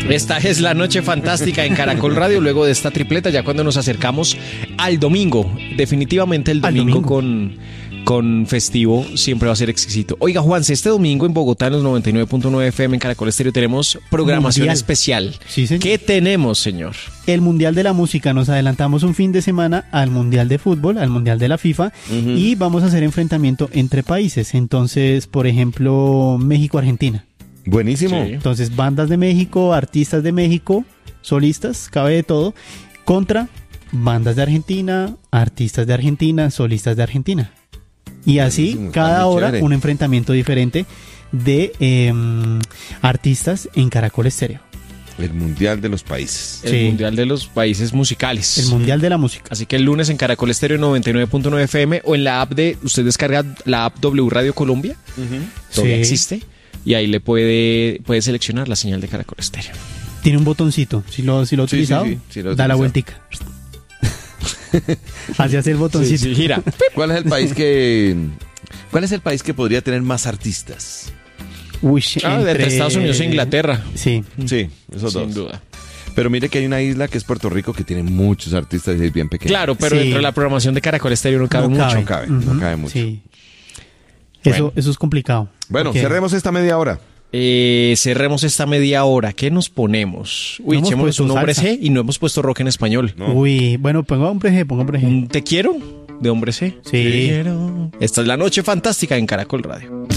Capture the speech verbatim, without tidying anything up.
Esta es la noche fantástica en Caracol Radio. Luego de esta tripleta, ya cuando nos acercamos al domingo, definitivamente el domingo, domingo. con... con festivo siempre va a ser exquisito. Oiga, Juanse, este domingo en Bogotá, en los noventa y nueve punto nueve F M en Caracol Estéreo, tenemos programación mundial especial. Sí, señor. ¿Qué tenemos, señor? El Mundial de la Música. Nos adelantamos un fin de semana al Mundial de Fútbol, al Mundial de la FIFA, uh-huh. y vamos a hacer enfrentamiento entre países. Entonces, por ejemplo, México-Argentina. Buenísimo. Sí. Entonces, bandas de México, artistas de México, solistas, cabe de todo, contra bandas de Argentina, artistas de Argentina, solistas de Argentina. Y así, buenísimo, cada hora, chévere. Un enfrentamiento diferente de eh, artistas en Caracol Estéreo. El Mundial de los Países. El sí. Mundial de los Países Musicales. El Mundial de la Música. Así que el lunes en Caracol Estéreo noventa y nueve punto nueve F M o en la app de... Usted descarga la app W Radio Colombia. Uh-huh. Todavía sí. existe. Y ahí le puede, puede seleccionar la señal de Caracol Estéreo. Tiene un botoncito. Si lo, si lo ha sí, utilizado, sí, sí, sí, lo da la vueltica. Así hace el botoncito. Sí, sí, gira. ¿Cuál es el país que cuál es el país que podría tener más artistas? Uy, ah, entre... entre Estados Unidos e Inglaterra. Sí. Sí, esos Sin dos. Sin duda. Pero mire que hay una isla que es Puerto Rico que tiene muchos artistas y es bien pequeña. Claro, pero sí. dentro de la programación de Caracol Estéreo no cabe no mucho. Cabe. No cabe, uh-huh. no cabe mucho. Sí. Eso, bueno. eso es complicado. Bueno, porque... cerremos esta media hora. Eh, cerremos esta media hora. ¿Qué nos ponemos? Uy, no echémonos un hombre G y no hemos puesto rock en español. No. Uy, bueno, pongo hombre G, pongo hombre G. ¿Te quiero? De hombre C. Sí. Te quiero. Esta es la noche fantástica en Caracol Radio.